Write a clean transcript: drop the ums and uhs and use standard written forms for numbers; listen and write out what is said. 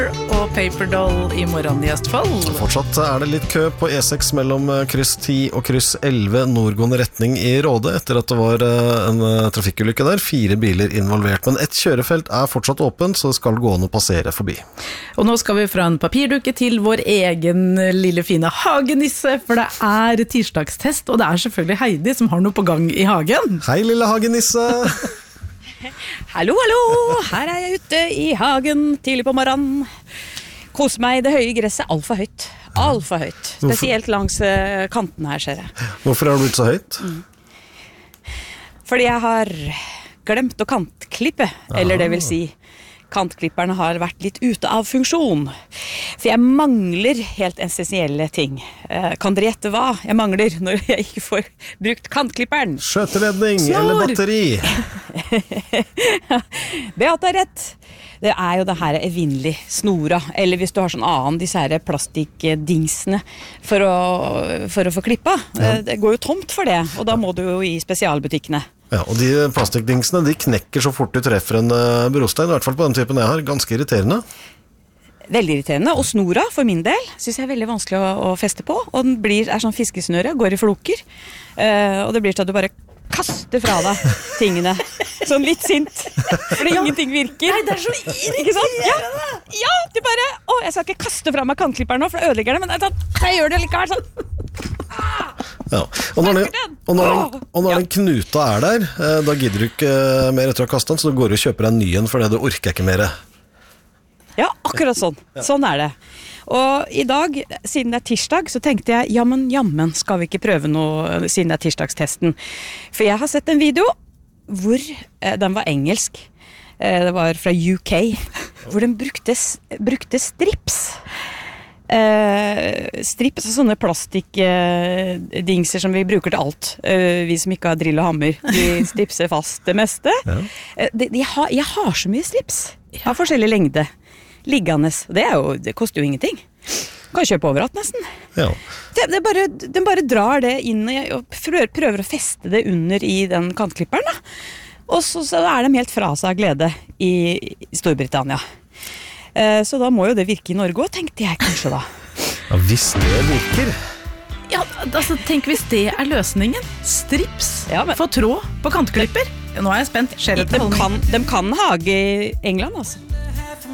Og Paperdoll I morgen I Østfold. Fortsatt det litt kø på E6 mellom kryss 10 og kryss 11 nordgående retning I Råde etter at det var en trafikkulykke der, 4 biler involvert. Men et kjørefelt fortsatt åpent, så det skal gå an å passere forbi. Og nå skal vi fra en papirdukke til vår egen lille fine hagenisse, for det tirsdagstest, og det selvfølgelig Heidi som har noe på gang I hagen. Hei lille hagenisse! Hallo, her jeg ute I hagen tidlig på morgenen. Kos meg I det høye gresset, alt for høyt. Spesielt langs kanten her, ser jeg. Hvorfor har du blitt så høyt? Fordi jeg har glemt å kantklippe, eller det vil si, kantklipperne har vært litt ute av funksjon. For jeg mangler helt essensielle ting. Kan dere gjette hva jeg mangler når jeg ikke får brukt kantklipperen? Skjøteledning eller batteri? Beate har rett. Det jo det her evinnelig snora, eller hvis du har sånn annen, disse her plastikkdingsene for å få klippa. Det går jo tomt for det, og da må du jo I spesialbutikkene. Ja, og de plastikkdingsene, de knekker så fort du treffer en brostein, I hvert fall på den typen jeg har, ganske irriterende. Veldig irriterende, og snora for min del synes jeg veldig vanskelig å feste på, og den sånn fiskesnøre, går I floker, og det blir til at du bare kaster fra deg tingene, sånn litt sint, fordi ingenting virker. Nei, det så irriterende! Ja, du bare, jeg skal ikke kaste fra meg kantklipperen nå, for det ødelegger det, men jeg gjør det likevel sånn. Ja, og når den knuta der, da gidder du ikke mer etter å ha kastet den, så du går og kjøper deg en ny en, for det du orker ikke mer. Ja, akkurat sånn. Sånn det. Og I dag, siden det tirsdag, så tenkte jeg, jammen skal vi ikke prøve noe siden det tirsdagstesten. For jeg har sett en video hvor den var engelsk. Det var fra UK, hvor den brukte strips. Strips og sånne plastikkdingser som vi bruker til alt. Vi som ikke har drill og hammer, de stripser fast det meste. Ja. Jeg har så mye strips av forskjellig lengde liggende. Det koster jo ingenting. Kan kjøpe overalt nesten. Ja. Den bare drar det inn og prøver å feste det under I den kantklipperen da. Og så de helt fra seg av glede I Storbritannia. Så da må jo det virke I Norge også, tenkte jeg kanskje da. Ja, hvis det virker. Ja, altså tenk hvis det løsningen. Strips for tråd på kantklipper. Nå jeg spent. De kan hage I England, altså.